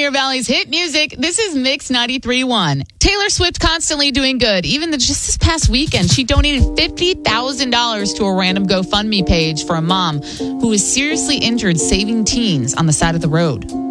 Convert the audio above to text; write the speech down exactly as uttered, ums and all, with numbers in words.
Pioneer Valley's hit music. This is Mix ninety-three point one. Taylor Swift constantly doing good. Even the, just this past weekend, she donated fifty thousand dollars to a random GoFundMe page for a mom who was seriously injured saving teens on the side of the road.